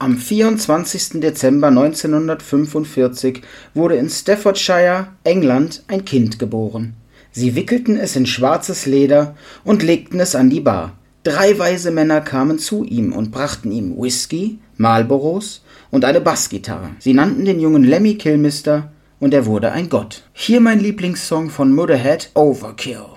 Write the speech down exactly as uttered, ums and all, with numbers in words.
Am vierundzwanzigsten Dezember neunzehnhundertfünfundvierzig wurde in Staffordshire, England, ein Kind geboren. Sie wickelten es in schwarzes Leder und legten es an die Bar. Drei weise Männer kamen zu ihm und brachten ihm Whisky, Marlboros und eine Bassgitarre. Sie nannten den Jungen Lemmy Kilmister und er wurde ein Gott. Hier mein Lieblingssong von Motörhead, Overkill.